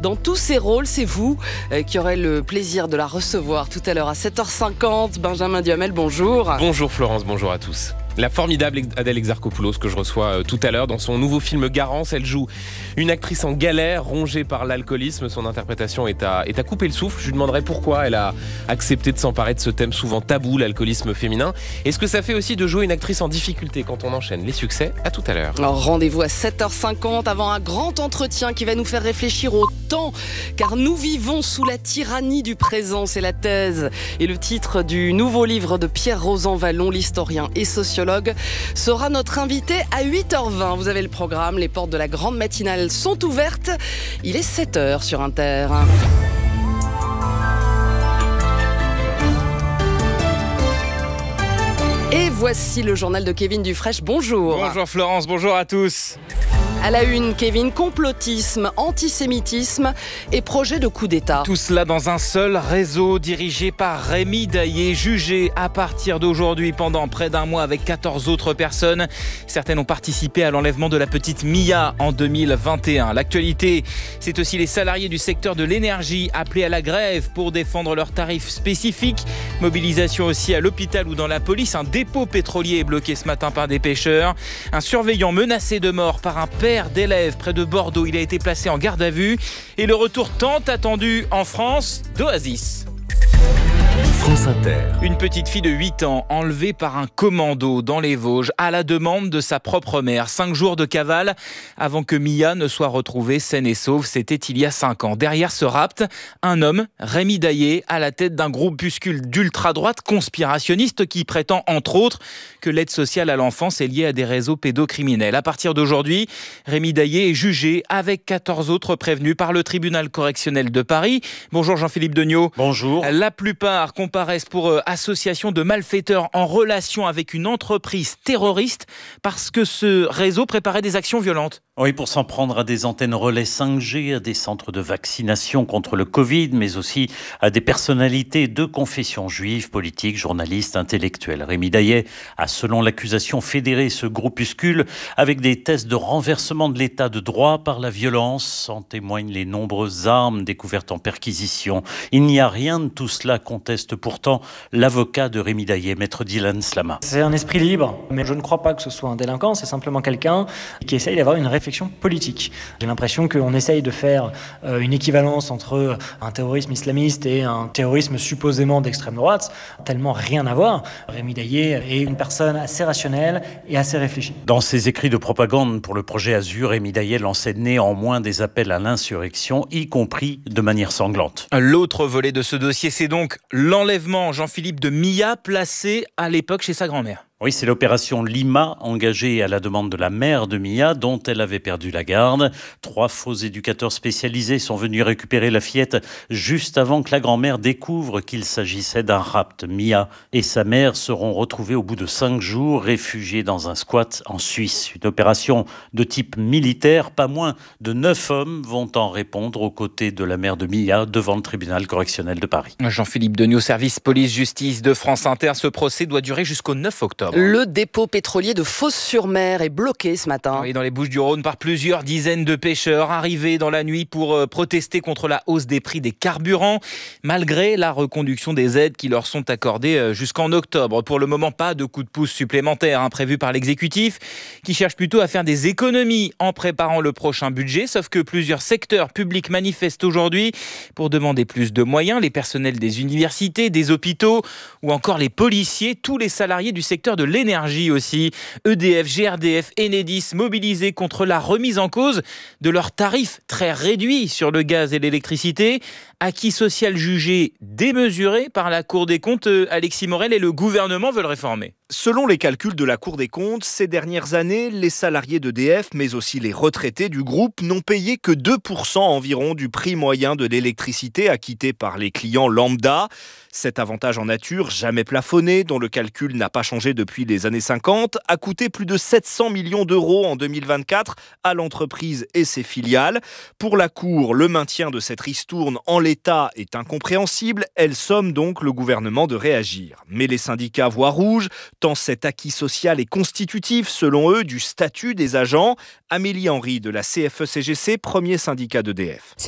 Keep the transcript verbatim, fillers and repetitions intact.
dans tous ses rôles. C'est vous euh, qui aurez le plaisir de la recevoir tout à l'heure à sept heures cinquante. Benjamin Duhamel, bonjour. Bonjour Florence, bonjour à tous. La formidable Adèle Exarchopoulos que je reçois euh, tout à l'heure dans son nouveau film Garance. Elle joue une actrice en galère, rongée par l'alcoolisme. Son interprétation est à, est à couper le souffle. Je lui demanderai pourquoi elle a accepté de s'emparer de ce thème souvent tabou, l'alcoolisme féminin. Et ce que ça fait aussi de jouer une actrice en difficulté quand on enchaîne les succès. À tout à l'heure. Alors, rendez-vous à sept heures cinquante avant un grand entretien qui va nous faire réfléchir au temps. Car nous vivons sous la tyrannie du présent. C'est la thèse et le titre du nouveau livre de Pierre Rosanvallon, l'historien et sociologue, sera notre invité à huit heures vingt. Vous avez le programme, les portes de la grande matinale sont ouvertes. Il est sept heures sur Inter. Et voici le journal de Kevin Dufresne. Bonjour. Bonjour Florence, bonjour à tous. À la une, Kevin, complotisme, antisémitisme et projet de coup d'État. Tout cela dans un seul réseau dirigé par Rémi Daillé, jugé à partir d'aujourd'hui pendant près d'un mois avec quatorze autres personnes. Certaines ont participé à l'enlèvement de la petite Mia en deux mille vingt et un. L'actualité, c'est aussi les salariés du secteur de l'énergie appelés à la grève pour défendre leurs tarifs spécifiques. Mobilisation aussi à l'hôpital ou dans la police. Un dépôt pétrolier est bloqué ce matin par des pêcheurs. Un surveillant menacé de mort par un père d'élèves près de Bordeaux. Il a été placé en garde à vue. Et le retour tant attendu en France d'Oasis. France Inter. Une petite fille de huit ans enlevée par un commando dans les Vosges à la demande de sa propre mère. Cinq jours de cavale avant que Mia ne soit retrouvée saine et sauve. C'était il y a cinq ans. Derrière ce rapt, un homme, Rémi Daillé, à la tête d'un groupuscule d'ultra-droite conspirationniste qui prétend entre autres que l'aide sociale à l'enfance est liée à des réseaux pédocriminels. À partir d'aujourd'hui, Rémi Daillé est jugé avec quatorze autres prévenus par le tribunal correctionnel de Paris. Bonjour Jean-Philippe Degnaud. Bonjour. La plupart comparaissent pour euh, association de malfaiteurs en relation avec une entreprise terroriste parce que ce réseau préparait des actions violentes. Oui, pour s'en prendre à des antennes relais cinq G, à des centres de vaccination contre le Covid, mais aussi à des personnalités de confession juive, politique, journalistes, intellectuels. Rémi Daillé a, selon l'accusation, fédéré ce groupuscule avec des tests de renversement de l'état de droit par la violence. En témoignent les nombreuses armes découvertes en perquisition. Il n'y a rien de tout cela, conteste pourtant l'avocat de Rémi Daillé, maître Dylan Slama. C'est un esprit libre, mais je ne crois pas que ce soit un délinquant, c'est simplement quelqu'un qui essaye d'avoir une réflexion politique. J'ai l'impression qu'on essaye de faire euh, une équivalence entre un terrorisme islamiste et un terrorisme supposément d'extrême droite, tellement rien à voir. Rémi Daillé est une personne assez rationnelle et assez réfléchie. Dans ses écrits de propagande pour le projet Azur, Rémi Daillé lançait néanmoins des appels à l'insurrection, y compris de manière sanglante. L'autre volet de ce dossier, c'est donc l'enlèvement, Jean-Philippe, de Mia, placée à l'époque chez sa grand-mère. Oui, c'est l'opération Lima, engagée à la demande de la mère de Mia, dont elle avait perdu la garde. Trois faux éducateurs spécialisés sont venus récupérer la fillette juste avant que la grand-mère découvre qu'il s'agissait d'un rapt. Mia et sa mère seront retrouvés au bout de cinq jours, réfugiés dans un squat en Suisse. Une opération de type militaire. Pas moins de neuf hommes vont en répondre aux côtés de la mère de Mia devant le tribunal correctionnel de Paris. Jean-Philippe Degnaud, service police-justice de France Inter. Ce procès doit durer jusqu'au neuf octobre. Le dépôt pétrolier de Fos-sur-Mer est bloqué ce matin. Oui, dans les Bouches-du-Rhône, par plusieurs dizaines de pêcheurs arrivés dans la nuit pour euh, protester contre la hausse des prix des carburants, malgré la reconduction des aides qui leur sont accordées euh, jusqu'en octobre. Pour le moment, pas de coup de pouce supplémentaire hein, prévu par l'exécutif, qui cherche plutôt à faire des économies en préparant le prochain budget. Sauf que plusieurs secteurs publics manifestent aujourd'hui pour demander plus de moyens. Les personnels des universités, des hôpitaux ou encore les policiers, tous les salariés du secteur de l'énergie aussi. E D F, G R D F, Enedis mobilisés contre la remise en cause de leurs tarifs très réduits sur le gaz et l'électricité. Acquis social jugé démesuré par la Cour des comptes, Alexis Morel, et le gouvernement veulent réformer. Selon les calculs de la Cour des comptes, ces dernières années, les salariés d'E D F, mais aussi les retraités du groupe, n'ont payé que deux pour cent environ du prix moyen de l'électricité acquitté par les clients lambda. Cet avantage en nature, jamais plafonné, dont le calcul n'a pas changé depuis les années cinquante, a coûté plus de sept cents millions d'euros en deux mille vingt-quatre à l'entreprise et ses filiales. Pour la Cour, le maintien de cette ristourne en l'état est incompréhensible. Elle somme donc le gouvernement de réagir. Mais les syndicats voient rouge, tant cet acquis social est constitutif, selon eux, du statut des agents. Amélie Henry de la C F E C G C, premier syndicat d'E D F. C'est